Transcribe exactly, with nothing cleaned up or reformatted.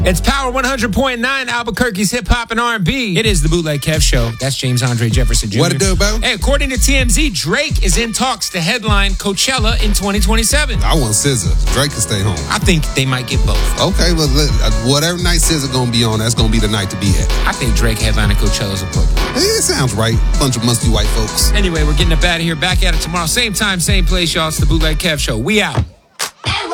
It's Power one hundred point nine, Albuquerque's hip-hop and R and B. It is the Bootleg Kev Show. That's James Andre Jefferson Junior What it do, bro? Hey, according to T M Z, Drake is in talks to headline Coachella in twenty twenty-seven. I want S Z A. Drake can stay home. I think they might get both. Okay, well, whatever night S Z A gonna be on, that's gonna be the night to be at. I think Drake headlining Coachella is appropriate. Hey, it sounds right. Bunch of musty white folks. Anyway, we're getting up out of here. Back at it tomorrow. Same time, same place, y'all. It's the Bootleg Kev Show. We out.